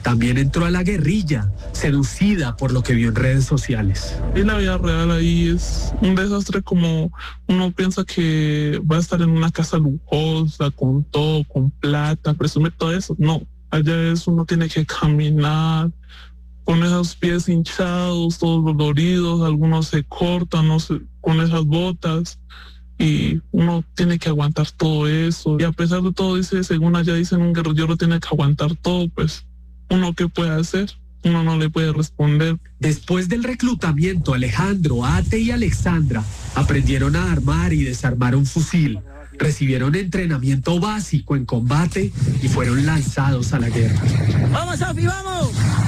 También entró a la guerrilla, seducida por lo que vio en redes sociales. Y la vida real ahí es un desastre, como uno piensa que va a estar en una casa lujosa, con todo, con plata, presume todo eso. No, allá es uno tiene que caminar con esos pies hinchados, todos doloridos, algunos se cortan con esas botas. Y uno tiene que aguantar todo eso. Y a pesar de todo, según allá dicen, un guerrillero tiene que aguantar todo, pues uno qué puede hacer, uno no le puede responder. Después del reclutamiento, Alejandro, Ate y Alexandra aprendieron a armar y desarmar un fusil, recibieron entrenamiento básico en combate y fueron lanzados a la guerra. ¡Vamos, Sofi, vamos!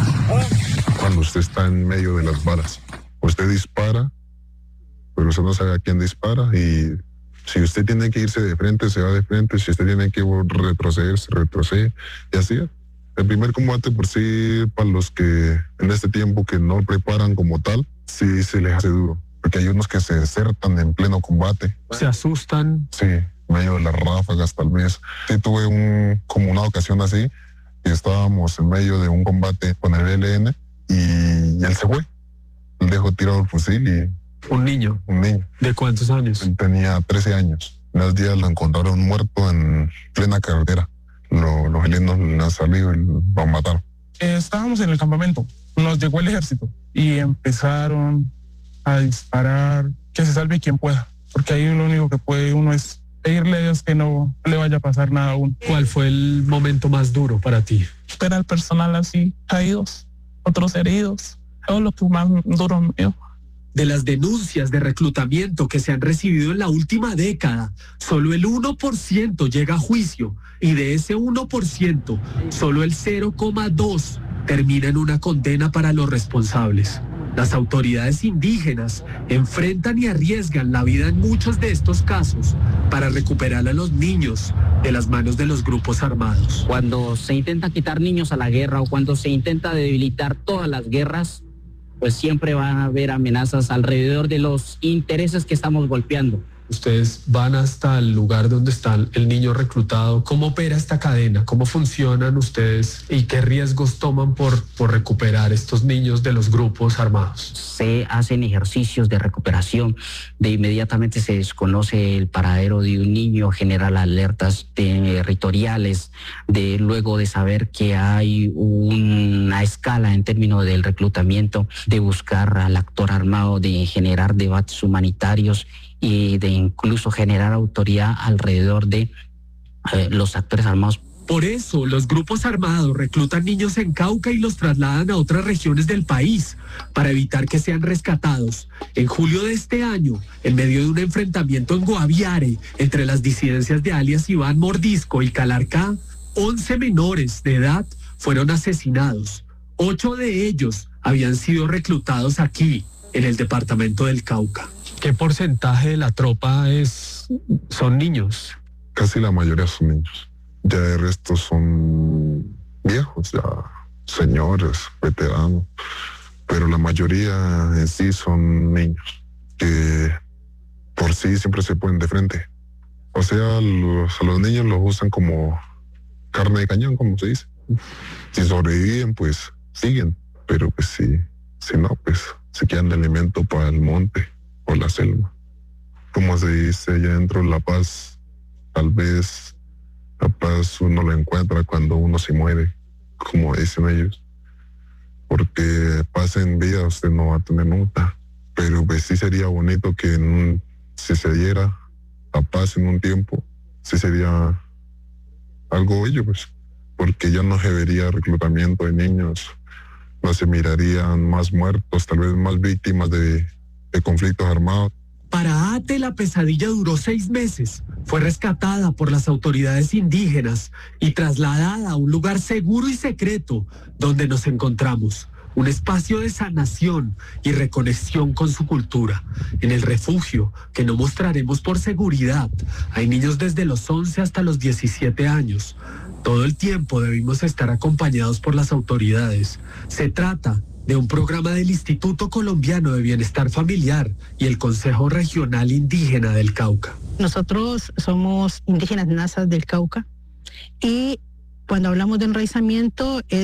Cuando usted está en medio de las balas, usted dispara, pero usted no sabe a quién dispara, y si usted tiene que irse de frente, se va de frente. Si usted tiene que retroceder, se retrocede, y así es. El primer combate, por sí, para los que en este tiempo que no preparan como tal, sí se les hace duro, porque hay unos que se desertan en pleno combate. ¿Se asustan? Sí, en medio de las ráfagas tal vez. Sí, tuve como una ocasión así, y estábamos en medio de un combate con el ELN, y él se fue. Él dejó tirado el fusil y... ¿Un niño? Un niño. ¿De cuántos años? Él tenía 13 años. En los días lo encontraron muerto en plena carretera. Los helenos le han salido y lo mataron. Estábamos en el campamento, nos llegó el ejército y empezaron a disparar, que se salve quien pueda, porque ahí lo único que puede uno es pedirle a Dios que no le vaya a pasar nada a uno. ¿Cuál fue el momento más duro para ti? Ver al personal así, caídos, otros heridos, todo lo que más duro me dio. De las denuncias de reclutamiento que se han recibido en la última década, solo el 1% llega a juicio, y de ese 1%, solo el 0,2% termina en una condena para los responsables. Las autoridades indígenas enfrentan y arriesgan la vida en muchos de estos casos para recuperar a los niños de las manos de los grupos armados. Cuando se intenta quitar niños a la guerra o cuando se intenta debilitar todas las guerras, pues siempre van a haber amenazas alrededor de los intereses que estamos golpeando. Ustedes van hasta el lugar donde está el niño reclutado. ¿Cómo opera esta cadena? ¿Cómo funcionan ustedes? ¿Y qué riesgos toman por recuperar estos niños de los grupos armados? Se hacen ejercicios de recuperación. De inmediatamente se desconoce el paradero de un niño, generan alertas territoriales. Luego de saber que hay una escala en términos del reclutamiento, de buscar al actor armado, de generar debates humanitarios y de incluso generar autoridad alrededor de los actores armados. Por eso, los grupos armados reclutan niños en Cauca y los trasladan a otras regiones del país para evitar que sean rescatados. En julio de este año, en medio de un enfrentamiento en Guaviare entre las disidencias de alias Iván Mordisco y Calarcá, 11 menores de edad fueron asesinados. 8 de ellos habían sido reclutados aquí, en el departamento del Cauca. ¿Qué porcentaje de la tropa son niños? Casi la mayoría son niños. Ya el resto son viejos, ya señores, veteranos. Pero la mayoría en sí son niños, que por sí siempre se ponen de frente. O sea, a los niños los usan como carne de cañón, como se dice. Si sobreviven, pues siguen. Pero pues si no, pues se quedan de alimento para el monte o la selva. Como se dice allá dentro, la paz, tal vez la paz uno la encuentra cuando uno se muere, como dicen ellos. Porque paz en vida usted no va a tener nunca. Pero pues sí sería bonito que si se diera la paz en un tiempo, sí sería algo bello, pues. Porque ya no se vería reclutamiento de niños, no se mirarían más muertos, tal vez más víctimas de conflictos armados. Para Ate la pesadilla duró 6 meses. Fue rescatada por las autoridades indígenas y trasladada a un lugar seguro y secreto donde nos encontramos. Un espacio de sanación y reconexión con su cultura. En el refugio, que no mostraremos por seguridad, hay niños desde los 11 hasta los 17 años. Todo el tiempo debimos estar acompañados por las autoridades. Se trata de un programa del Instituto Colombiano de Bienestar Familiar y el Consejo Regional Indígena del Cauca. Nosotros somos indígenas nazas del Cauca y cuando hablamos de enraizamiento